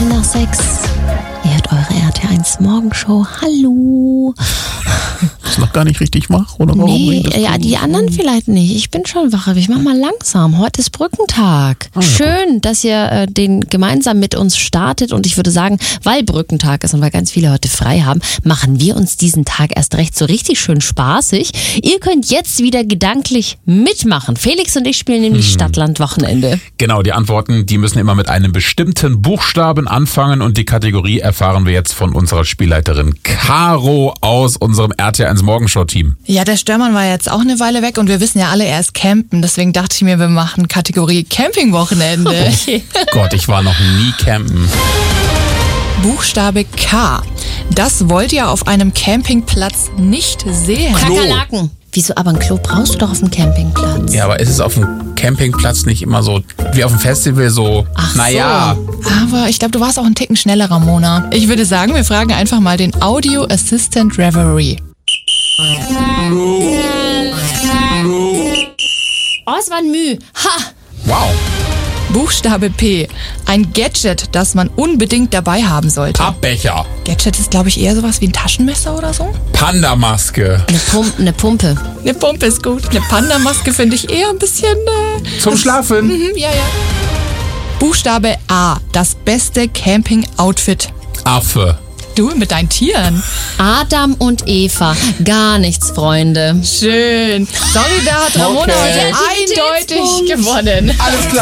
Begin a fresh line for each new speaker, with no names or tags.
5:15. Ihr hört eure RT1 Morgenshow. Hallo.
Ist noch gar nicht richtig wach, oder warum?
Nee, ja, die anderen vielleicht nicht. Ich bin schon wach, aber ich mach mal langsam. Heute ist Brückentag.
Ah, ja,
schön, dass ihr den gemeinsam mit uns startet. Und ich würde sagen, weil Brückentag ist und weil ganz viele heute frei haben, machen wir uns diesen Tag erst recht so richtig schön spaßig. Ihr könnt jetzt wieder gedanklich mitmachen. Felix und ich spielen nämlich Stadtland-Wochenende.
Genau, die Antworten, die müssen immer mit einem bestimmten Buchstaben anfangen und die Kategorie erfahren wir jetzt von unserer Spielleiterin Caro aus unserem RT1 Morgenshow-Team.
Ja, der Störmann war jetzt auch eine Weile weg und wir wissen ja alle, er ist campen. Deswegen dachte ich mir, wir machen Kategorie Campingwochenende.
Okay.
Gott, ich war noch nie campen.
Buchstabe K. Das wollt ihr auf einem Campingplatz nicht sehen.
Klo.
Kakerlaken. Wieso, aber ein Klo brauchst du doch auf dem Campingplatz.
Ja, aber ist es auf dem Campingplatz nicht immer so, wie auf dem Festival so,
Ach
naja.
Aber ich glaube, du warst auch einen Ticken schneller, Ramona. Ich würde sagen, wir fragen einfach mal den Audio Assistant Reverie.
Oh, es war ein Müh. Ha!
Wow.
Buchstabe P. Ein Gadget, das man unbedingt dabei haben sollte.
Pappbecher.
Gadget ist, glaube ich, eher sowas wie ein Taschenmesser oder so.
Pandamaske.
Eine Pumpe.
Eine Pumpe ist gut. Eine Pandamaske finde ich eher ein bisschen...
Zum Schlafen.
ja. Buchstabe A. Das beste Camping-Outfit.
Affe.
Du mit deinen Tieren.
Adam und Eva. Gar nichts, Freunde.
Schön. Sorry, da hat Ramona
Okay.
heute eindeutig gewonnen.
Alles klar.